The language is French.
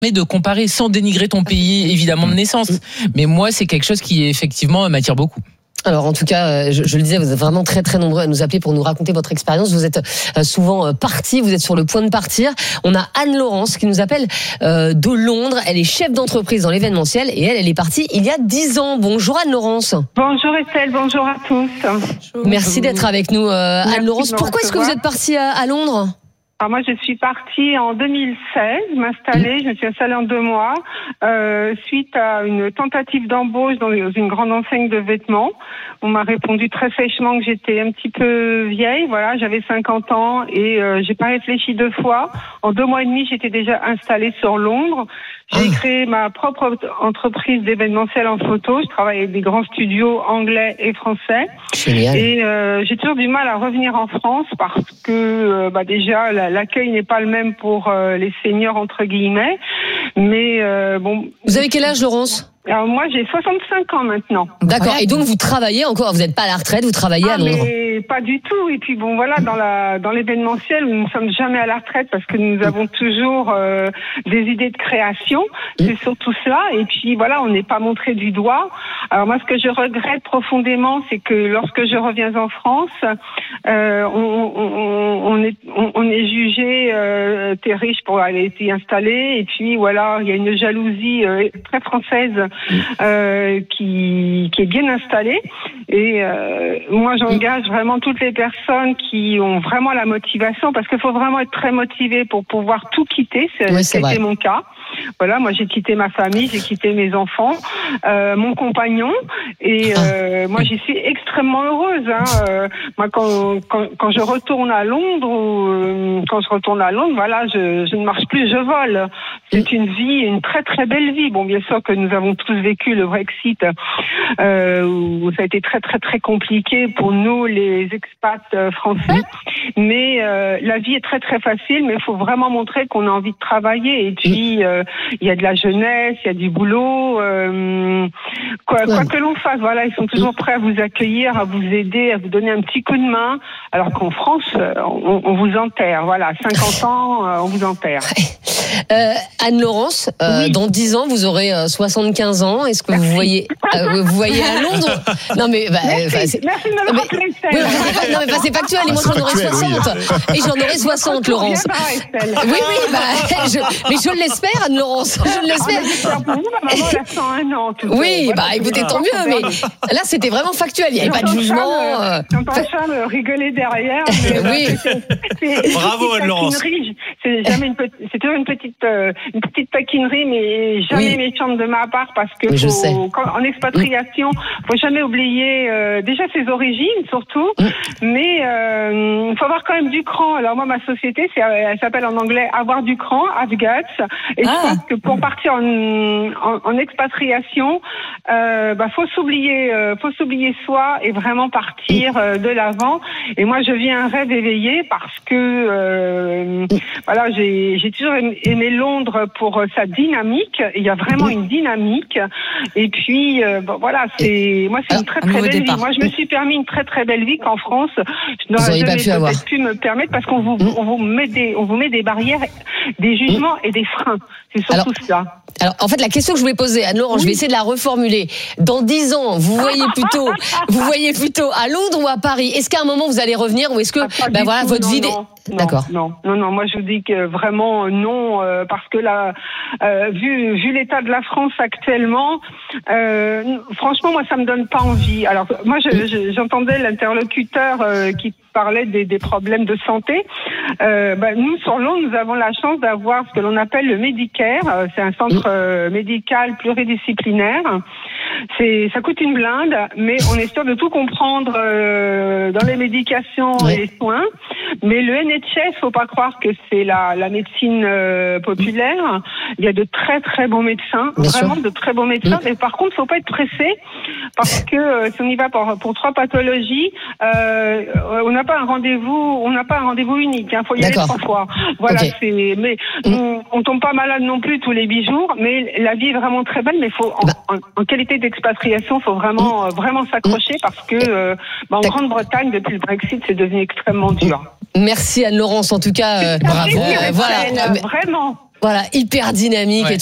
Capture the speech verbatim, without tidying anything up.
de comparer sans dénigrer ton pays évidemment de naissance, mais moi c'est quelque chose qui effectivement m'attire beaucoup. Alors en tout cas, je, je le disais, vous êtes vraiment très très nombreux à nous appeler pour nous raconter votre expérience. Vous êtes souvent partis, vous êtes sur le point de partir. On a Anne-Laurence qui nous appelle euh, de Londres. Elle est chef d'entreprise dans l'événementiel et elle, elle est partie il y a dix ans. Bonjour Anne-Laurence. Bonjour Estelle, bonjour à tous. Bonjour. Merci d'être avec nous euh, Anne-Laurence. Pourquoi est-ce que vous êtes partie à, à Londres ? Alors moi, je suis partie en deux mille seize m'installer. Je me suis installée en deux mois euh, suite à une tentative d'embauche dans une grande enseigne de vêtements. On m'a répondu très sèchement que j'étais un petit peu vieille. Voilà, j'avais cinquante ans et euh, j'ai pas réfléchi deux fois. En deux mois et demi, j'étais déjà installée sur Londres. J'ai ah. créé ma propre entreprise d'événementiel en photo. Je travaille avec des grands studios anglais et français. Génial. Et euh, j'ai toujours du mal à revenir en France parce que euh, bah déjà la, l'accueil n'est pas le même pour euh, les seniors entre guillemets. Mais euh, bon. Vous avez quel âge, Laurence ? Alors moi j'ai soixante-cinq ans maintenant. D'accord. Et donc vous travaillez encore, vous n'êtes pas à la retraite, vous travaillez ah, à Londres. Mais pas du tout. Et puis bon voilà, dans la dans l'événementiel, nous ne sommes jamais à la retraite parce que nous avons toujours euh, des idées de création. C'est surtout cela. Et puis voilà, on n'est pas montré du doigt. Alors moi ce que je regrette profondément, c'est que lorsque je reviens en France, euh, on, on, on est on, on est jugé euh, t'es riche pour aller t'y installer. Et puis voilà, il y a une jalousie euh, très française. Euh, qui, qui est bien installée et euh, moi j'engage vraiment toutes les personnes qui ont vraiment la motivation parce qu'il faut vraiment être très motivé pour pouvoir tout quitter, c'est, oui, c'est c'était mon cas. Voilà, moi j'ai quitté ma famille, j'ai quitté mes enfants, euh, mon compagnon et euh, moi j'y suis extrêmement heureuse. Hein. Euh, moi quand, quand quand je retourne à Londres, ou, euh, quand je retourne à Londres, voilà, je, je ne marche plus, je vole. C'est une vie, une très très belle vie. Bon, bien sûr que nous avons tous vécu le Brexit, euh, où ça a été très très très compliqué pour nous les expats français. Mais euh, la vie est très très facile, mais il faut vraiment montrer qu'on a envie de travailler. Et puis euh, il y a de la jeunesse, il y a du boulot, euh, quoi, quoi que l'on fasse. Voilà, ils sont toujours prêts à vous accueillir, à vous aider, à vous donner un petit coup de main. Alors qu'en France, on, on vous enterre. Voilà, cinquante ans, on vous enterre. Euh, Anne-Laurence, euh, oui. dans dix ans, vous aurez euh, soixante-quinze ans. Est-ce que vous voyez, euh, vous voyez à Londres ? Non mais, bah, merci, c'est... merci de me le rappeler, Estelle. Oui, non mais bah, c'est factuel. Et moi, j'en aurai soixante. Oui. Et j'en aurai soixante, Laurence. Oui, oui, bah, je, mais je l'espère, Anne-Laurence. Je l'espère. Ah, pour vous, ma maman, elle a cent un ans. Tout oui, ça. bah, écoutez, tant mieux. Mais là, c'était vraiment factuel. Il n'y avait pas de jugement. J'entends Charles rigoler derrière. Mais oui. C'est, c'est, bravo, Anne-Laurence. C'est jamais une petite, c'est toujours une petite, euh, une petite taquinerie, mais jamais oui. méchante de ma part parce que faut, quand, en expatriation, faut jamais oublier euh, déjà ses origines surtout, mm. mais il euh, faut avoir quand même du cran. Alors moi, ma société, c'est, elle s'appelle en anglais avoir du cran, have guts. Et ah. je pense que pour partir en, en, en expatriation, euh, bah faut s'oublier, euh, faut s'oublier soi et vraiment partir euh, de l'avant. Et moi, je vis un rêve éveillé parce que euh, voilà, j'ai, j'ai toujours aimé Londres pour sa dynamique. Il y a vraiment une dynamique. Et puis, euh, bon, voilà, c'est moi, c'est une très très belle vie. Moi, je me suis permis une très très belle vie qu'en France, je n'aurais jamais pu, peut-être pu me permettre parce qu'on vous, on vous met des, on vous met des barrières, des jugements et des freins. C'est surtout alors, ça. Alors, en fait, la question que je voulais poser, Anne-Laurence, oui. je vais essayer de la reformuler. Dans dix ans, vous voyez plutôt, vous voyez plutôt à Londres ou à Paris ? Est-ce qu'à un moment vous allez revenir ou est-ce que, ah, ben voilà, tout, votre non, vie. Non. Non, D'accord. Non, non, non. Moi, je vous dis que vraiment non, euh, parce que là, euh, vu vu l'état de la France actuellement, euh, franchement, moi, ça me donne pas envie. Alors, moi, je, je, j'entendais l'interlocuteur euh, qui parlait des, des problèmes de santé. Euh, bah, nous, sur Londres, nous avons la chance d'avoir ce que l'on appelle le Medicare. Euh, c'est un centre euh, médical pluridisciplinaire. C'est, ça coûte une blinde, mais on est sûr de tout comprendre euh, dans les médications ouais. et les soins. Mais le N H S, faut pas croire que c'est la, la médecine euh, populaire. Il y a de très très bons médecins, Bien vraiment sûr. de très bons médecins. Mmh. Mais par contre, faut pas être pressé parce que euh, si on y va pour, pour trois pathologies, euh, on n'a pas un rendez-vous, on n'a pas un rendez-vous unique. Hein, faut y D'accord. aller trois fois. Voilà, okay. c'est. Mais mmh. on, on tombe pas malade non plus tous les huit jours. Mais la vie est vraiment très belle. Mais faut en, bah. en, en qualité d'expatriation, faut vraiment mmh. vraiment s'accrocher parce que euh, bah, en Grande-Bretagne depuis le Brexit, c'est devenu extrêmement dur. Merci Anne-Laurence, en tout cas. Euh, bravo. Euh, voilà. Elle, vraiment. Voilà, hyper dynamique. Ouais. Et